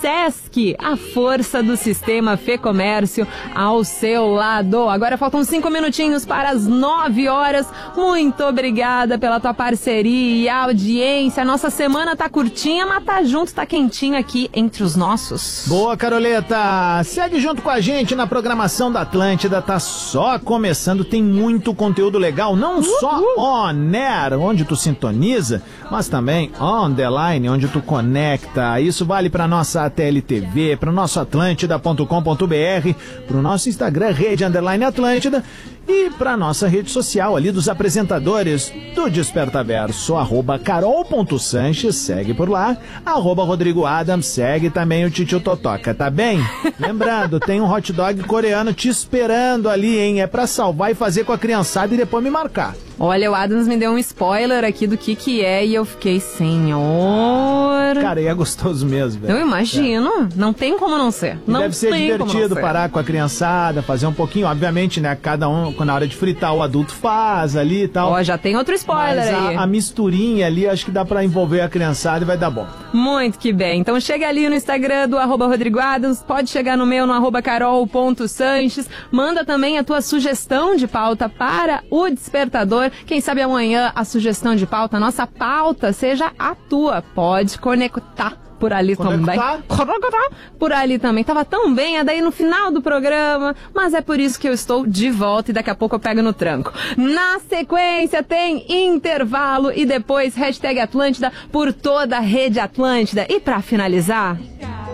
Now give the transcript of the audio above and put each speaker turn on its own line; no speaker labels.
Sesc, a força do sistema Fê Comércio ao seu lado. Agora faltam 5 minutinhos para as 9 horas. Muito obrigada pela tua parceria e audiência. Nossa semana tá curtinha, mas tá junto, tá quentinho aqui entre os nossos.
Boa, Caroleta. Segue junto com a gente na programação da Atlântida. Tá só começando, tem muito conteúdo legal, não só on air, onde tu sintoniza, mas também on the line, onde tu conecta. Isso vale para nossa TLTV, para o nosso atlântida.com.br, para o nosso Instagram, Rede_Atlântida, e para nossa rede social ali dos apresentadores do Despertaverso, @carol.sanches, segue por lá, @Rodrigo Adams, segue também o Titio Totoca, tá bem? Lembrando, tem um hot dog coreano te esperando ali, hein? É pra salvar e fazer com a criançada e depois me marcar.
Olha, o Adams me deu um spoiler aqui do que é e eu fiquei, senhor...
Cara, e é gostoso mesmo, velho.
Eu imagino, não tem como não ser. Não
deve ser divertido parar com a criançada, fazer um pouquinho, obviamente, né? Cada um, na hora de fritar, o adulto faz ali e tal.
Ó, já tem outro spoiler aí.
A misturinha ali, acho que dá pra envolver a criançada e vai dar bom.
Muito que bem. Então chega ali no Instagram do @Rodrigo Adams, pode chegar no meu, no @carol.sanches. Manda também a tua sugestão de pauta para o Despertador. Quem sabe amanhã a sugestão de pauta, a nossa pauta, seja a tua. Pode conectar por ali também. Por ali também. Tava tão bem, é daí no final do programa, mas é por isso que eu estou de volta e daqui a pouco eu pego no tranco. Na sequência tem intervalo e depois #Atlântida por toda a Rede Atlântida. E pra finalizar...